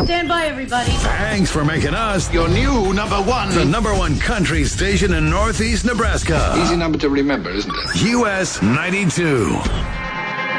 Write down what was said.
Stand by, everybody. Thanks for making us your new number one. The number one country station in Northeast Nebraska. Easy number to remember, isn't it? US 92.